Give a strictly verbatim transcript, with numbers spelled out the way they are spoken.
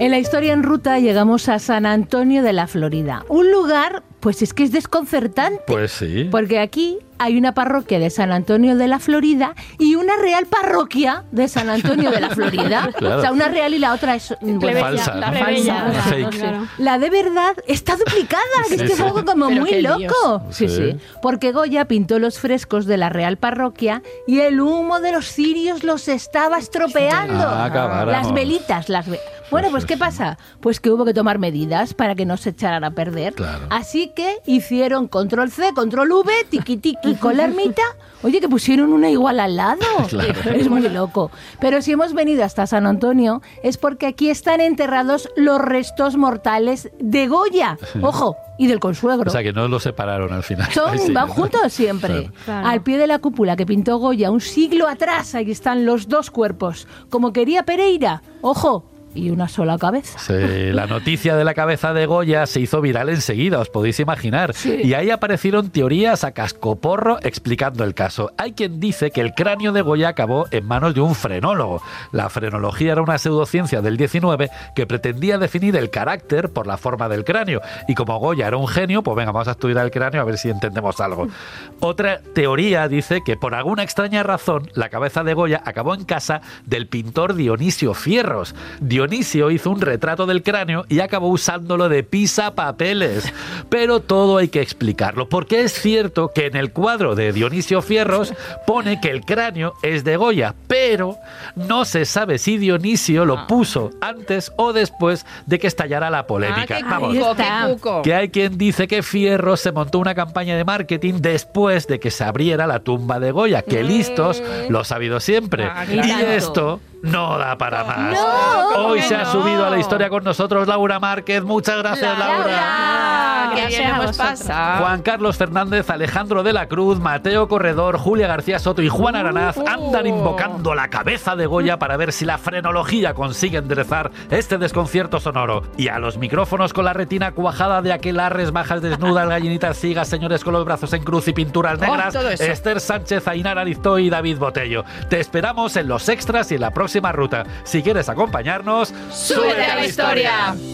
En la historia en ruta llegamos a San Antonio de la Florida, un lugar, pues es que es desconcertante. Pues sí. Porque aquí hay una parroquia de San Antonio de la Florida y una real parroquia de San Antonio de la Florida. Claro. O sea, una real y la otra es bueno, falsa. La, ¿no? falsa. Falsa. Fake. Claro. La de verdad está duplicada, que Sí, es que sí. fue algo como Pero muy qué loco. líos. Sí, Sí. sí. Porque Goya pintó los frescos de la real parroquia y el humo de los cirios los estaba estropeando. Ah, acabáramos. Las velitas, las ve- Bueno, pues ¿qué pasa? Pues que hubo que tomar medidas para que no se echaran a perder. Claro. Así que hicieron control C, control V, tiqui tiqui con la ermita. Oye, que pusieron una igual al lado. Claro. Es muy loco. Pero si hemos venido hasta San Antonio es porque aquí están enterrados los restos mortales de Goya. Ojo, y del consuegro. O sea, que no los separaron al final. Son, Ahí sí, van ¿no? juntos siempre. Claro. Claro. Al pie de la cúpula que pintó Goya un siglo atrás, ahí están los dos cuerpos. Como quería Pereira. Ojo, y una sola cabeza. Sí, la noticia de la cabeza de Goya se hizo viral enseguida, os podéis imaginar. Sí. Y ahí aparecieron teorías a cascoporro explicando el caso. Hay quien dice que el cráneo de Goya acabó en manos de un frenólogo. La frenología era una pseudociencia del diecinueve que pretendía definir el carácter por la forma del cráneo. Y como Goya era un genio, pues venga, vamos a estudiar el cráneo a ver si entendemos algo. Otra teoría dice que por alguna extraña razón la cabeza de Goya acabó en casa del pintor Dionisio Fierros. Dionisio hizo un retrato del cráneo y acabó usándolo de pisapapeles. Pero todo hay que explicarlo, porque es cierto que en el cuadro de Dionisio Fierros pone que el cráneo es de Goya, pero no se sabe si Dionisio lo puso antes o después de que estallara la polémica. Ah, qué Vamos, cuco, está. qué cuco. que hay quien dice que Fierros se montó una campaña de marketing después de que se abriera la tumba de Goya, que listos lo ha sabido siempre. Ah, y claro. esto no da para más. No, Hoy ¿cómo se que ha no? subido a la historia con nosotros Laura Márquez. Muchas gracias, Laura. Laura, qué Gracias bien a hemos vosotros. pasado. Juan Carlos Fernández, Alejandro de la Cruz, Mateo Corredor, Julia García Soto y Juan Aranaz Uh. andan invocando la cabeza de Goya para ver si la frenología consigue enderezar este desconcierto sonoro. Y a los micrófonos con la retina cuajada de aquelarres, majas desnudas, gallinitas ciegas, señores con los brazos en cruz y pinturas negras, todo eso. Esther Sánchez, Ainara Arizto y David Botello. Te esperamos en los extras y en la próxima ruta. Si quieres acompañarnos, ¡Súbete a la historia!